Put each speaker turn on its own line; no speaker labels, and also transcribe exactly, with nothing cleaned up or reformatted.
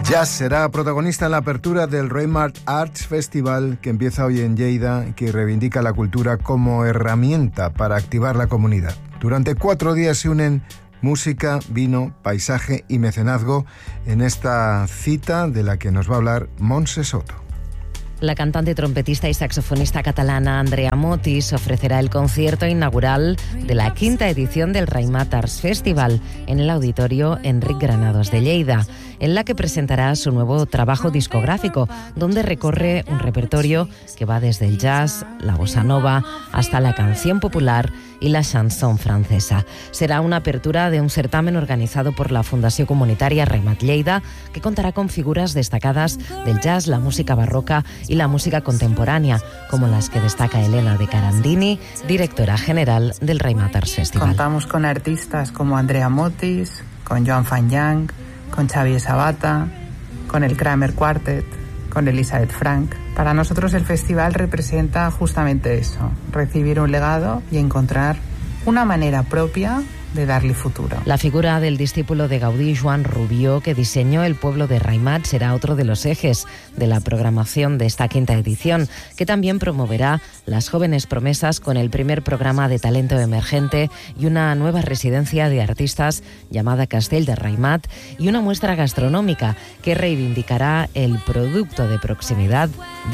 Jazz será protagonista en la apertura del Raymart Arts Festival, que empieza hoy en Lleida y que reivindica la cultura como herramienta para activar la comunidad. Durante cuatro días se unen música, vino, paisaje y mecenazgo en esta cita de la que nos va a hablar Montse Soto.
La cantante, trompetista y saxofonista catalana Andrea Motis ofrecerá el concierto inaugural de la quinta edición del Raymart Arts Festival en el Auditorio Enric Granados de Lleida, en la que presentará su nuevo trabajo discográfico, donde recorre un repertorio que va desde el jazz, la bossa nova, hasta la canción popular y la chanson francesa. Será una apertura de un certamen organizado por la Fundació Comunitària Raymart Lleida, que contará con figuras destacadas del jazz, la música barroca y la música contemporánea, como las que destaca Elena de Carandini, directora general del Raymart Arts Festival.
Contamos con artistas como Andrea Motis, con Joan Fanyang, con Xavier Sabata, con el Kramer Quartet, con Elisabeth Frank. Para nosotros el festival representa justamente eso, recibir un legado y encontrar una manera propia de darle futuro.
La figura del discípulo de Gaudí, Joan Rubió, que diseñó el pueblo de Raymart, será otro de los ejes de la programación de esta quinta edición, que también promoverá las jóvenes promesas con el primer programa de talento emergente y una nueva residencia de artistas llamada Castell de Raymart, y una muestra gastronómica que reivindicará el producto de proximidad de